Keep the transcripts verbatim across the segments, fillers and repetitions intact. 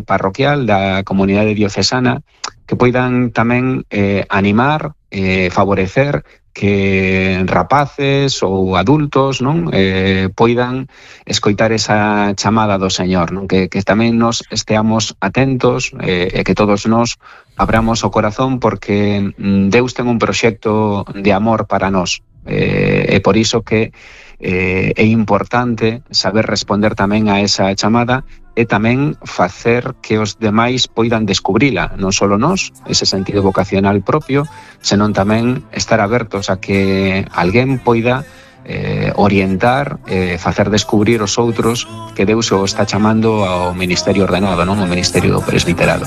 parroquial, da comunidade diocesana, que poidan tamén eh, animar, eh, favorecer que rapaces ou adultos, non, eh, poidan escoitar esa chamada do Señor, non? Que, que tamén nos esteamos atentos eh, e que todos nos abramos o corazón, porque Deus ten un proxecto de amor para nós, eh, e por iso que eh, é importante saber responder tamén a esa chamada e tamén facer que os demais poidan descubrila, non só nós, ese sentido vocacional propio, senón tamén estar abertos a que alguén poida eh, orientar, eh, facer descubrir os outros que Deus o está chamando ao ministerio ordenado, non? O ministerio do presbiterado.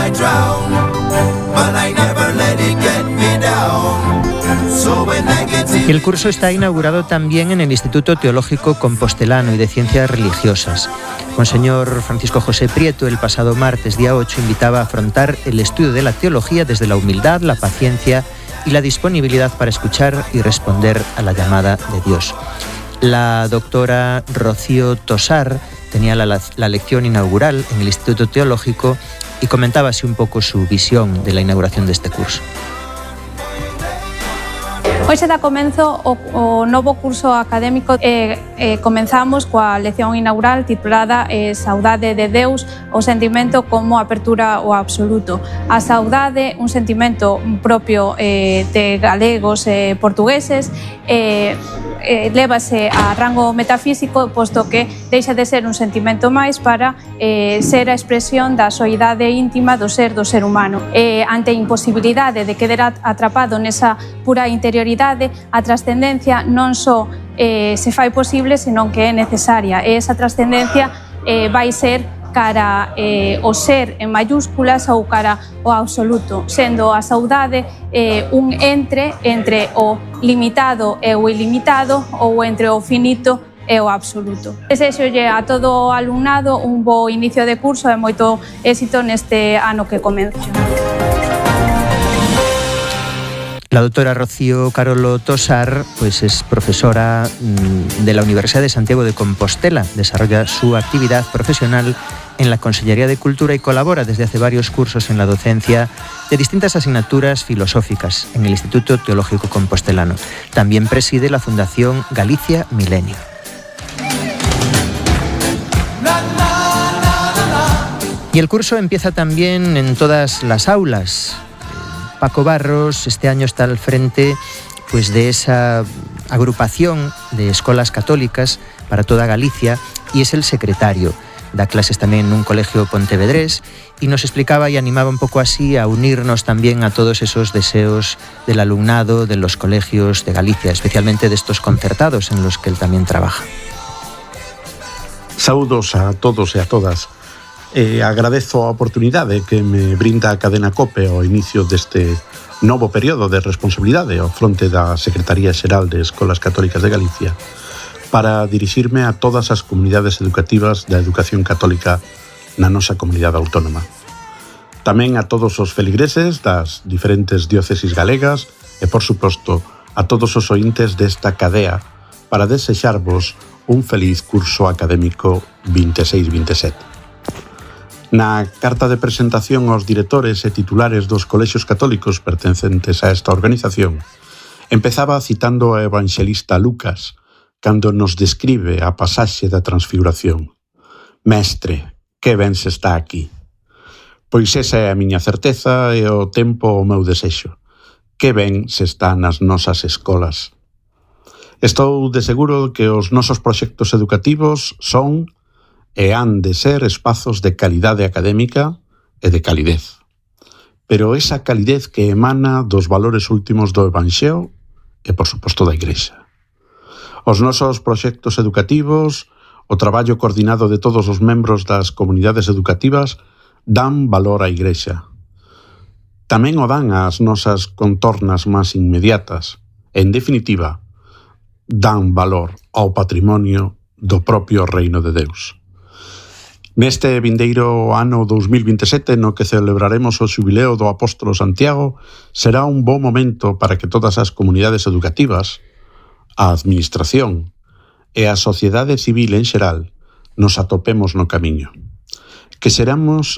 El curso está inaugurado también en el Instituto Teológico Compostelano y de Ciencias Religiosas. Monseñor Francisco José Prieto, el pasado martes, día ocho, invitaba a afrontar el estudio de la teología desde la humildad, la paciencia y la disponibilidad para escuchar y responder a la llamada de Dios. La doctora Rocío Tosar tenía la, la lección inaugural en el Instituto Teológico y comentaba así un poco su visión de la inauguración de este curso. Hoxe dá comenzo o, o novo curso académico e eh, eh, comenzamos coa lección inaugural titulada eh, Saudade de Deus, o sentimento como apertura ao absoluto. A saudade, un sentimento propio eh, de galegos e eh, portugueses, eh, eh, lévase a rango metafísico, posto que deixa de ser un sentimento máis para eh, ser a expresión da soidade íntima do ser do ser humano. Eh, ante a imposibilidade de quedar atrapado nesa pura interioridade, a trascendencia non só eh, se fai posible, senón que é necesaria. E esa trascendencia eh, vai ser cara eh, o ser en mayúsculas ou cara o absoluto, sendo a saudade eh, un entre entre o limitado e o ilimitado, ou entre o finito e o absoluto. Desexolle a todo o alumnado un bo inicio de curso e moito éxito neste ano que comeza. La doctora Rocío Carolo Tosar pues es profesora de la Universidad de Santiago de Compostela. Desarrolla su actividad profesional en la Consellería de Cultura y colabora desde hace varios cursos en la docencia de distintas asignaturas filosóficas en el Instituto Teológico Compostelano. También preside la Fundación Galicia Milenio. Y el curso empieza también en todas las aulas. Paco Barros este año está al frente pues, de esa agrupación de escuelas católicas para toda Galicia y es el secretario. Da clases también en un colegio pontevedrés y nos explicaba y animaba un poco así a unirnos también a todos esos deseos del alumnado de los colegios de Galicia, especialmente de estos concertados en los que él también trabaja. Saúdos a todos e a todas. E agradezo a oportunidade que me brinda a cadena COPE ao inicio deste novo período de responsabilidade ao fronte da Secretaría Xeral de Escolas Católicas de Galicia para dirixirme a todas as comunidades educativas da educación católica na nosa comunidade autónoma. Tamén a todos os feligreses das diferentes diócesis galegas e, por suposto, a todos os ointes desta cadea para desexarvos un feliz curso académico vinte e seis vinte e sete. Na carta de presentación aos directores e titulares dos colexios católicos pertencentes a esta organización, empezaba citando a evanxelista Lucas, cando nos describe a pasaxe da transfiguración. Mestre, que ben se está aquí. Pois esa é a miña certeza e o tempo o meu desexo. Que ben se está nas nosas escolas. Estou de seguro que os nosos proxectos educativos son e han de ser espazos de calidade académica e de calidez. Pero esa calidez que emana dos valores últimos do Evanxeo e, por suposto, da Igrexa. Os nosos proxectos educativos, o traballo coordinado de todos os membros das comunidades educativas dan valor á Igrexa. Tamén o dan ás nosas contornas máis inmediatas. En definitiva, dan valor ao patrimonio do propio Reino de Deus. Neste vindeiro ano dous mil vinte e sete, no que celebraremos o xubileo do Apóstolo Santiago, será un bo momento para que todas as comunidades educativas, a administración e a sociedade civil en xeral nos atopemos no camiño. Que seramos